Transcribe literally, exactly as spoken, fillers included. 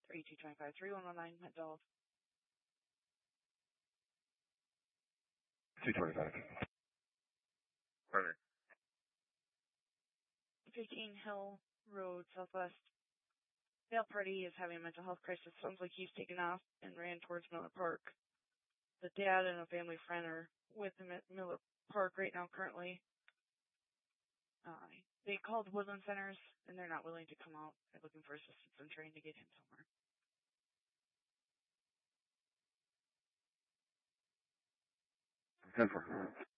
three two two five, three one one nine, adult. two twenty-five. Perfect. fifteen Hill Road, Southwest. Male party is having a mental health crisis. Sounds like he's taken off and ran towards Miller Park. The dad and a family friend are with him at Miller Park right now currently. Uh, they called Woodland Centers, and they're not willing to come out. They're looking for assistance and trying to get him somewhere. ten four.